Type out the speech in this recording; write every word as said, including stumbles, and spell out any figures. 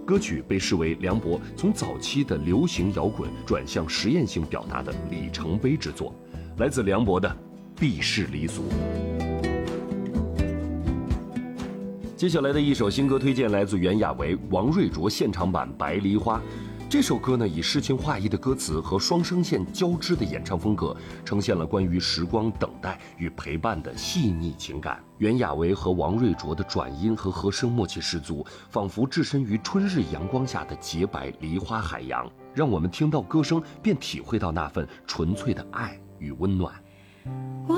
歌曲被视为梁博从早期的流行摇滚转向实验性表达的里程碑之作。来自梁博的《避世离俗》。接下来的一首新歌推荐来自袁娅维、王瑞卓现场版《白梨花》。这首歌呢，以诗情画意的歌词和双声线交织的演唱风格，呈现了关于时光等待与陪伴的细腻情感。袁娅维和王瑞卓的转音和和声默契十足，仿佛置身于春日阳光下的洁白梨花海洋，让我们听到歌声便体会到那份纯粹的爱与温暖。